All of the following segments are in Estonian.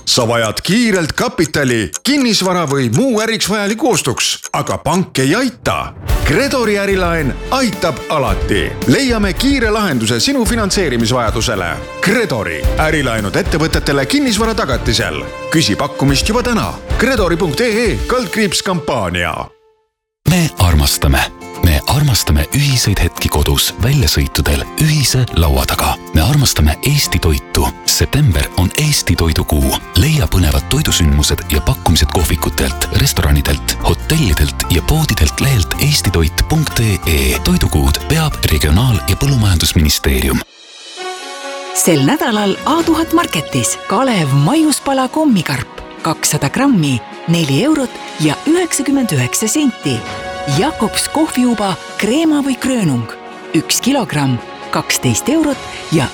sa vajad kiirelt kapitali, kinnisvara või muu äriks vajaliku ostuks, aga pank ei aita. Credori ärilaen aitab alati. Leiame kiire lahenduse sinu finantseerimisvajadusele. Credori ärilaenud ettevõtetele kinnisvara tagatisel. Küsi pakkumist juba täna. Credori.ee/kampaania. Me armastame ühiseid hetki kodus, väljasõitudel, ühise laua taga. Me armastame Eesti toitu. September on Eesti toidukuu. Leia põnevad toidusündmused ja pakkumised kohvikutelt, restoranidelt, hotellidelt ja poodidelt lehelt eestitoit.ee. Toidukuud peab Regionaal- ja Põllumajandusministeerium. Sel nädalal A1000 Marketis Kalev maiuspala kommikarp 200 grammi, 4 € ja 99 senti. Jakobs kohviuba kreema või kröönung 1 kilogramm, 12 € ja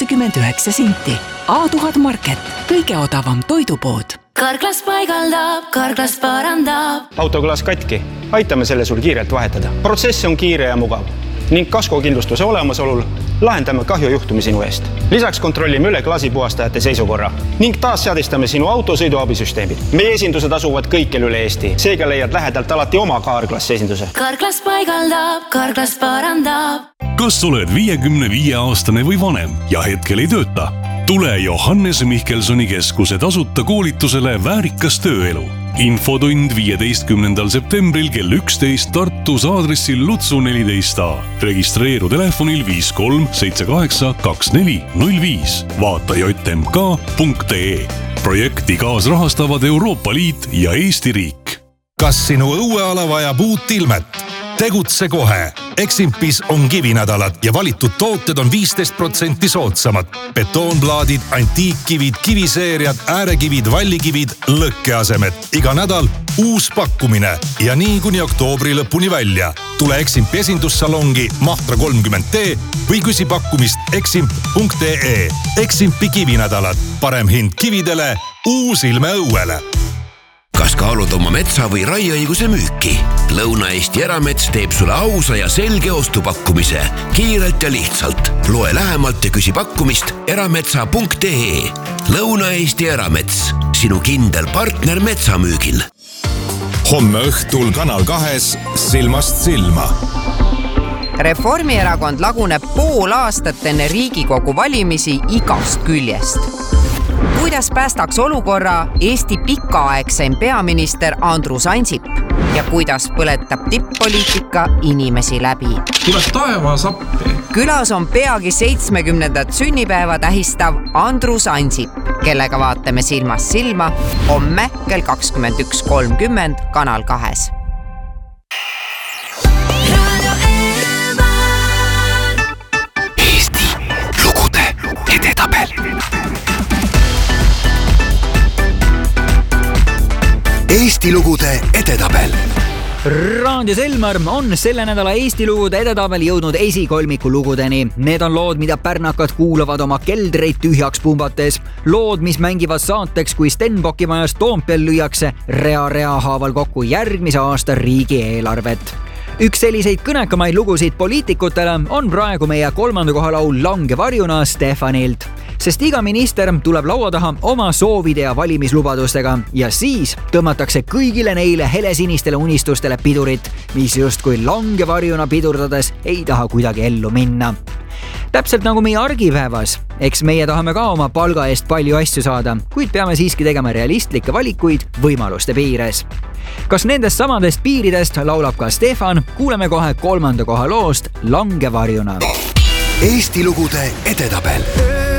99 senti. A1000 Market, kõige odavam toidupood. Karklas paigaldab, Karklas parandab. Autoklaas katki, aitame selle sul kiirelt vahetada. Protsess on kiire ja mugav ning kaskokindlustuse olemasolul lahendame kahjujuhtumi sinu eest. Lisaks kontrollime üle klaasipuhastajate seisukorra ning taas seadistame sinu auto sõiduabisüsteemid. Meie esindused asuvad kõikjal üle Eesti, seega leiad lähedalt alati oma Karklas esinduse. Karklas paigaldab, Karklas parandab. Kas oled 55-aastane või vanem ja hetkel ei tööta? Tule Johannes Mihkelsoni keskuse tasuta koolitusele Väärikas tööelu. Infotund 15. septembril kell 11 Tartus aadressil Lutsu 14A. Registreeru telefonil 53 78 24 05. Vaata jmk.ee. Projekti kaasrahastavad Euroopa Liit ja Eesti riik. Kas sinu õueala vajab uut ilmet? Tegutse kohe. Eximpis on kivinädalad ja valitud tooted on 15% soodsamad. Betoonplaadid, antiikkivid, kiviseeriad, äärekivid, vallikivid, lõkkeasemed. Iga nädal uus pakkumine ja nii kuni oktoobri lõpuni välja. Tule Eximpi esindussalongi Mahtra 30T või küsi pakkumist eximp.ee. Eximpi kivinädalad. Parem hind kividele, uus ilme õuele. Kas kaalud oma metsa või raieõiguse müüki? Lõuna-Eesti Eramets teeb sulle ausa ja selge ostupakkumise. Kiirelt ja lihtsalt. Loe lähemalt ja küsi pakkumist erametsa.ee. Lõuna-Eesti Eramets. Sinu kindel partner metsamüügil. Homme õhtul Kanal 2 Silmast silma. Reformierakond laguneb pool aastat enne Riigikogu valimisi igast küljest. Kuidas päästaks olukorra Eesti pikaaegseim peaminister Andrus Ansip ja kuidas põletab tipp-poliitika inimesi läbi? Tuleb taevas appi. Külas on peagi 70. sünnipäeva tähistav Andrus Ansip, kellega vaatame silmast silma homme kell 21.30 Kanal 2. Eesti lugude edetabel. Eesti lugude edetabel. Raadio Selmar on selle nädala Eesti lugude edetabel jõudnud esikolmiku lugudeni. Need on lood, mida pärnakad kuulavad oma keldreid tühjaks pumbates. Lood, mis mängivad saateks, kui Stenbocki majas Toompeal lüüakse rea haaval kokku järgmise aasta riigieelarvet. Üks selliseid kõnekamaid lugusid poliitikutele on praegu meie 3. koha laul Langevarjuna Stefanilt. Sest iga minister tuleb laua taha oma soovide ja valimislubadustega ja siis tõmmatakse kõigile neile helesinistele unistustele pidurit, mis justkui langevarjuna pidurdades ei taha kuidagi ellu minna. Täpselt nagu meie argipäevas, eks meie tahame ka oma palga eest palju asju saada, kuid peame siiski tegema realistlikke valikuid võimaluste piires. Kas nendest samadest piiridest laulab ka Stefan, kuuleme kohe 3. koha loost Langevarjuna. Eesti lugude edetabel.